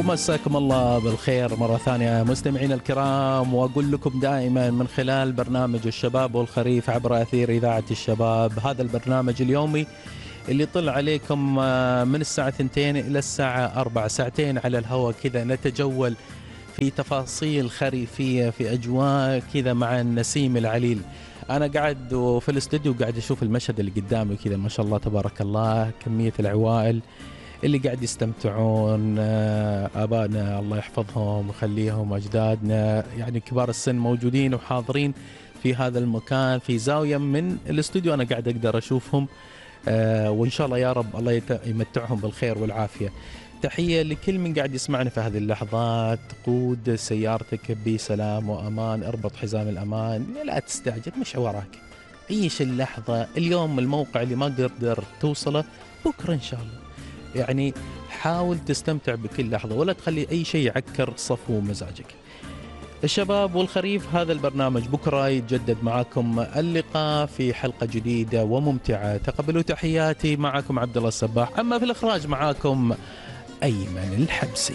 ومساكم الله بالخير مرة ثانية مستمعينا الكرام، وأقول لكم دائما من خلال برنامج الشباب والخريف عبر أثير إذاعة الشباب، هذا البرنامج اليومي اللي يطل عليكم من الساعة 2 إلى الساعة 4، ساعتين على الهواء كذا نتجول في تفاصيل خريفية في أجواء كذا مع النسيم العليل. أنا قاعد في الاستوديو قاعد أشوف المشهد اللي قدامي كذا، ما شاء الله تبارك الله، كمية العوائل اللي قاعد يستمتعون، آبائنا الله يحفظهم ويخليهم، أجدادنا يعني كبار السن موجودين وحاضرين في هذا المكان في زاوية من الاستوديو أنا قاعد أقدر أشوفهم، وإن شاء الله يا رب الله يمتعهم بالخير والعافية. تحية لكل من قاعد يسمعنا في هذه اللحظات. قود سيارتك بسلام وأمان، اربط حزام الأمان، لا تستعجل، مش وراك، عيش اللحظة. اليوم الموقع اللي ما قدر توصله بكرة إن شاء الله، يعني حاول تستمتع بكل لحظة ولا تخلي أي شيء يعكر صفو مزاجك. الشباب والخريف هذا البرنامج بكرة يتجدد معكم اللقاء في حلقة جديدة وممتعة. تقبلوا تحياتي، معكم عبد الله السباح، أما في الإخراج معكم أيمن الحبسي.